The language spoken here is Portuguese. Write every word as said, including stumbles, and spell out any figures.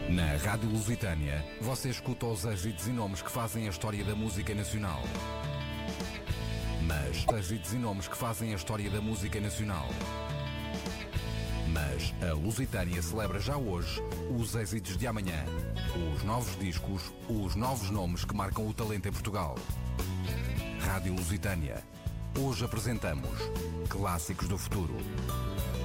Na Rádio Lusitânia, você escuta os êxitos e nomes que fazem a história da música nacional. Mas, êxitos e nomes que fazem a história da música nacional. Mas a Lusitânia celebra já hoje os êxitos de amanhã. Os novos discos, os novos nomes que marcam o talento em Portugal. Rádio Lusitânia. Hoje apresentamos Clássicos do Futuro.